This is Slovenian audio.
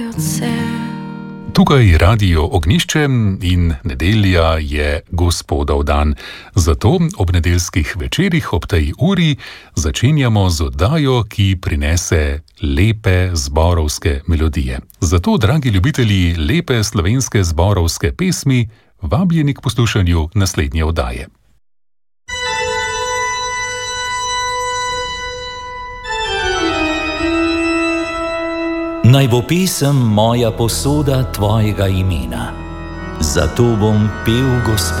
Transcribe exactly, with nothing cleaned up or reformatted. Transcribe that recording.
Tukaj Radio Ognjišče in nedelja je Gospodov dan. Zato ob nedeljskih večerih ob tej uri začenjamo z oddajo, ki prinese lepe zborovske melodije. Zato, dragi ljubitelji lepe slovenske zborovske pesmi, vabljeni k poslušanju naslednje oddaje. Naj bo pesem moja posoda tvojega imena, zato bom pel Gospoda.